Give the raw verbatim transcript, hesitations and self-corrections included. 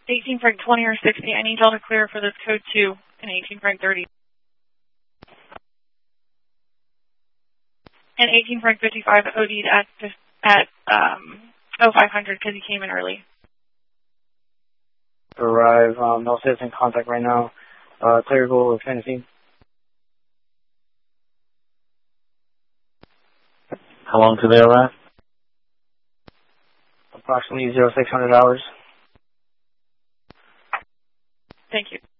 eighteen Frank twenty or sixty. I need y'all to clear for this code two and eighteen Frank thirty. And eighteen Frank fifty-five O D'd at, at um, oh five hundred because he came in early. Arrive, um, no citizen contact right now. Uh, clear goal of Tennessee. How long till they arrive? Approximately zero six hundred hours. Thank you.